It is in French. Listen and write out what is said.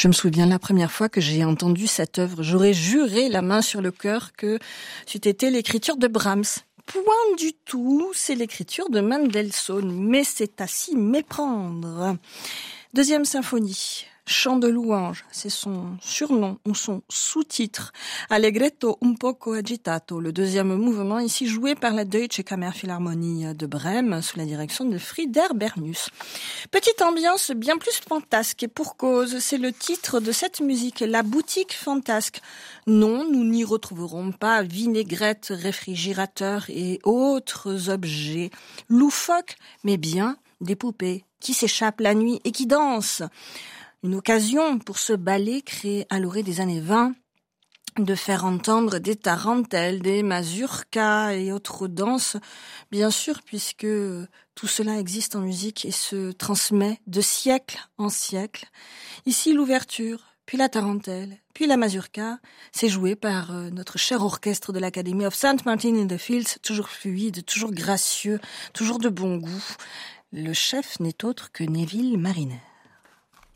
Je me souviens la première fois que j'ai entendu cette œuvre, j'aurais juré la main sur le cœur que c'eût été l'écriture de Brahms. Point du tout, c'est l'écriture de Mendelssohn, mais c'est à s'y méprendre. Deuxième symphonie, Chant de louange, c'est son surnom ou son sous-titre. Allegretto un poco agitato, le deuxième mouvement ici joué par la Deutsche Kammerphilharmonie de Brême sous la direction de Frieder Bernus. Petite ambiance bien plus fantasque et pour cause, c'est le titre de cette musique, La boutique fantasque. Non, nous n'y retrouverons pas vinaigrettes, réfrigérateurs et autres objets loufoques, mais bien des poupées qui s'échappent la nuit et qui dansent. Une occasion pour ce ballet créé à l'orée des années 20 de faire entendre des tarentelles, des mazurkas et autres danses, bien sûr, puisque tout cela existe en musique et se transmet de siècle en siècle. Ici, l'ouverture, puis la tarentelle, puis la mazurka, c'est joué par notre cher orchestre de l'Academy of St. Martin in the Fields, toujours fluide, toujours gracieux, toujours de bon goût. Le chef n'est autre que Neville Marriner.